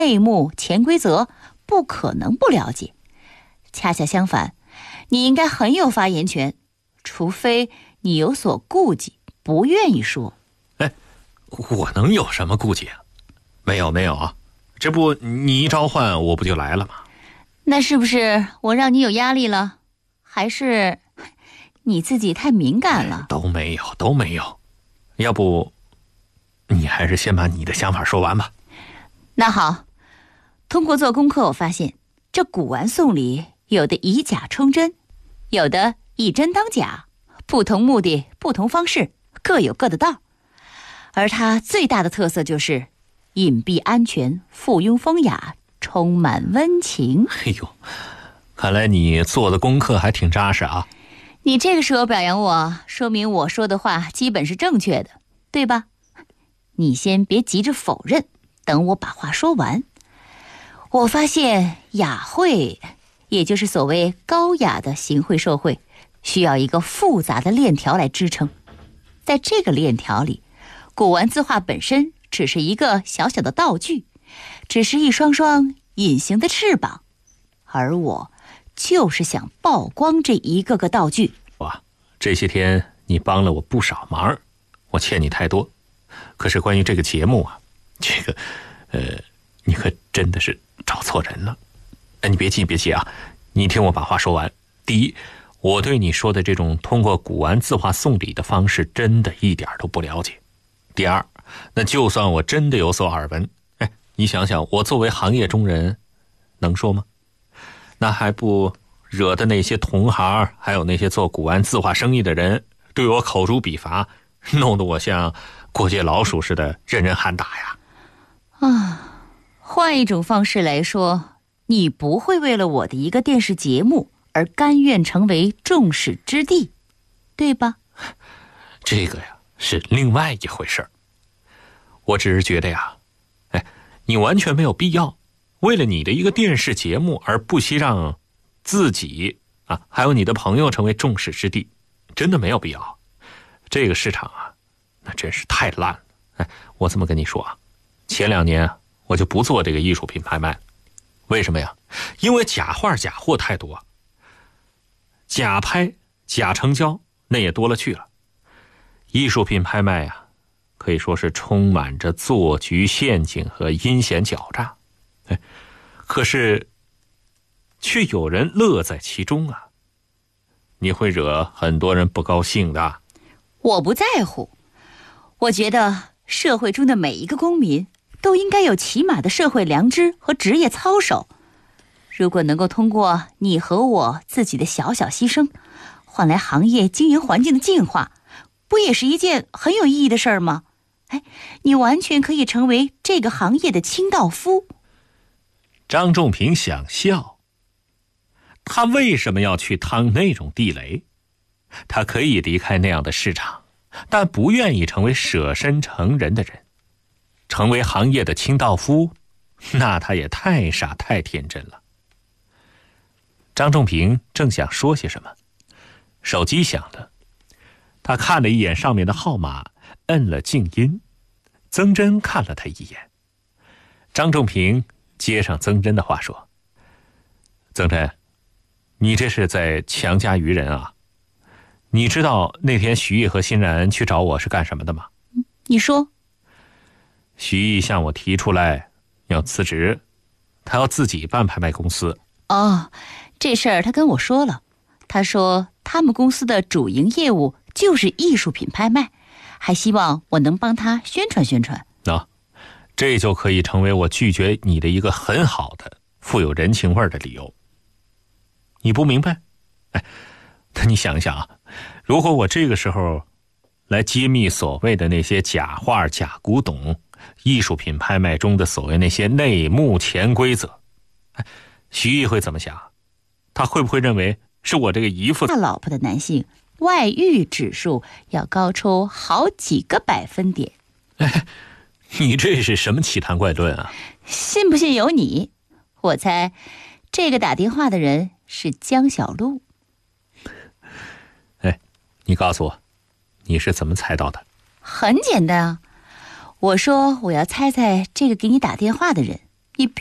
内幕、潜规则，不可能不了解。恰恰相反，你应该很有发言权，除非你有所顾忌，不愿意说。 我能有什么顾忌啊？没有啊，这不你一召唤我不就来了吗？ 那是不是我让你有压力了？还是你自己太敏感了？ 都没有。要不你还是先把你的想法说完吧。 那好，通过做功课我发现，这古玩送礼有的以假充真，有的以真当假，不同目的不同方式，各有各的道。而它最大的特色就是隐蔽安全，附庸风雅，充满温情。 哎呦，看来你做的功课还挺扎实啊。 你这个时候表扬我，说明我说的话基本是正确的，对吧？你先别急着否认，等我把话说完。我发现雅会，也就是所谓高雅的行贿受贿，需要一个复杂的链条来支撑。在这个链条里，古玩字画本身只是一个小小的道具，只是一双双隐形的翅膀，而我就是想曝光这一个个道具。 哇，这些天你帮了我不少忙，我欠你太多。可是关于这个节目啊，你可真的是找错人了。你别急啊，你听我把话说完。第一，我对你说的这种通过古玩字画送礼的方式真的一点都不了解。第二，那就算我真的有所耳闻，你想想，我作为行业中人能说吗？那还不惹得那些同行还有那些做古玩字画生意的人对我口诛笔伐，弄得我像过街老鼠似的人人喊打呀。 换一种方式来说，你不会为了我的一个电视节目而甘愿成为众矢之的，对吧？ 这个呀是另外一回事儿。我只是觉得呀，你完全没有必要为了你的一个电视节目而不惜让自己还有你的朋友成为众矢之的，真的没有必要。这个市场啊，那真是太烂了。我这么跟你说啊，前2年我就不做这个艺术品拍卖了。为什么呀？因为假画假货太多，假拍假成交那也多了去了。艺术品拍卖啊，可以说是充满着做局陷阱和阴险狡诈。可是却有人乐在其中啊，你会惹很多人不高兴的。 我不在乎，我觉得社会中的每一个公民都应该有起码的社会良知和职业操守。如果能够通过你和我自己的小小牺牲，换来行业经营环境的净化，不也是一件很有意义的事儿吗？你完全可以成为这个行业的清道夫。 张仲平想笑，他为什么要去趟那种地雷？他可以离开那样的市场，但不愿意成为舍身成仁的人。成为行业的清道夫，那他也太傻太天真了。张仲平正想说些什么，手机响了，他看了一眼上面的号码，摁了静音。曾真看了他一眼，张仲平接上曾真的话说：曾真，你这是在强加于人啊。你知道那天徐毅和欣然去找我是干什么的吗？ 你说。 徐毅向我提出来要辞职，他要自己办拍卖公司。 这事儿他跟我说了，他说他们公司的主营业务就是艺术品拍卖，还希望我能帮他宣传宣传。 这就可以成为我拒绝你的一个很好的富有人情味的理由。你不明白？那你想一想啊，如果我这个时候来揭秘所谓的那些假画假古董，艺术品拍卖中的所谓那些内幕潜规则，徐毅会怎么想？他会不会认为是我这个姨父大老婆的男性外遇指数要高出好几个百分点？ 你这是什么奇谈怪论啊？ 信不信由你。我猜这个打电话的人是江小璐。 你告诉我，你是怎么猜到的？ 很简单啊，我说我要猜猜这个给你打电话的人，